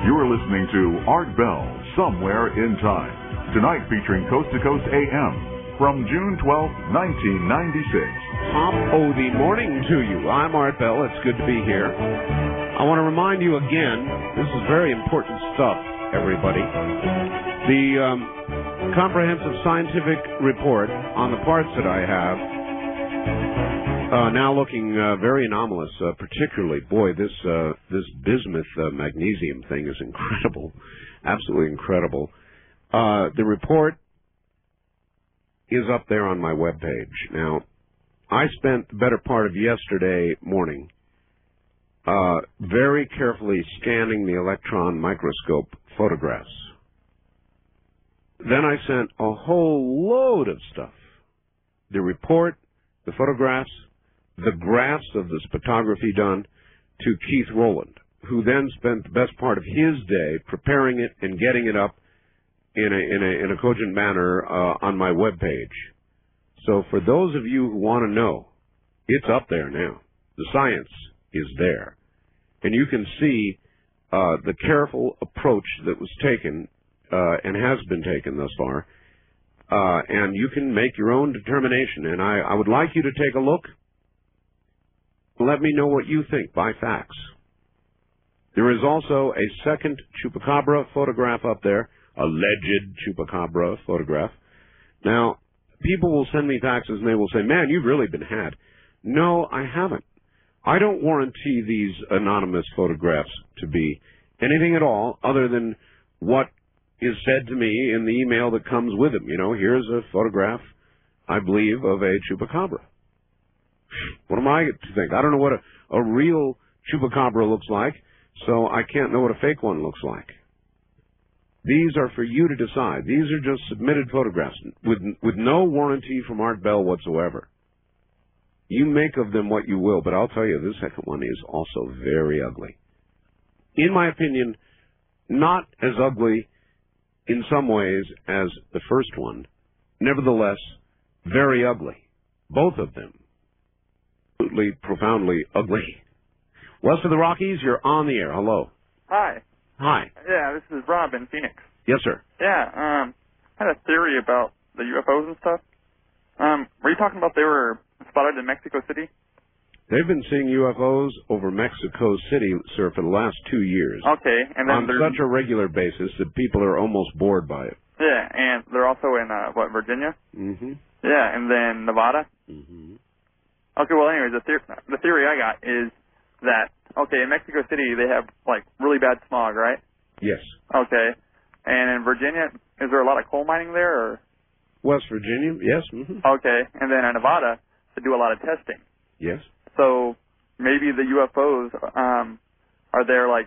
You are listening to Art Bell, Somewhere in Time. Tonight featuring Coast to Coast AM from June 12, 1996. Top of the morning to you. I'm Art Bell. It's good to be here. I want to remind you again, this is very important stuff, everybody. The comprehensive scientific report on the parts that I have now looking very anomalous, particularly, boy, this bismuth magnesium thing is incredible, absolutely incredible. The report is up there on my webpage. Now, I spent the better part of yesterday morning very carefully scanning the electron microscope photographs. Then I sent a whole load of stuff. The report, the photographs, the graphs of the spectrography done to Keith Rowland, who then spent the best part of his day preparing it and getting it up in a cogent manner on my webpage. So for those of you who want to know, it's up there now. The science is there. And you can see the careful approach that was taken and has been taken thus far. And you can make your own determination. And I would like you to take a look. Let me know what you think by fax. There is also a second chupacabra photograph up there, alleged chupacabra photograph. Now, people will send me faxes and they will say, man, you've really been had. No, I haven't. I don't warranty these anonymous photographs to be anything at all other than what is said to me in the email that comes with them. You know, here's a photograph, I believe, of a chupacabra. What am I to think? I don't know what a real chupacabra looks like, so I can't know what a fake one looks like. These are for you to decide. These are just submitted photographs with no warranty from Art Bell whatsoever. You make of them what you will, but I'll tell you, this second one is also very ugly. In my opinion, not as ugly in some ways as the first one. Nevertheless, very ugly. Both of them. Absolutely, profoundly ugly. West of the Rockies, you're on the air. Hello. Hi. Hi. Yeah, this is Rob in Phoenix. Yes, sir. Yeah, I had a theory about the UFOs and stuff. Were you talking about they were spotted in Mexico City? They've been seeing UFOs over Mexico City, sir, for the last 2 years. Okay, and then on such a regular basis that people are almost bored by it. Yeah, and they're also in, Virginia? Mm-hmm. Yeah, and then Nevada? Mm-hmm. Okay, well, anyways, the theory I got is that, okay, in Mexico City they have, like, really bad smog, right? Yes. Okay, and in Virginia, is there a lot of coal mining there, or? West Virginia, yes. Mm-hmm. Okay, and then in Nevada, they do a lot of testing. Yes. So maybe the UFOs are there, like,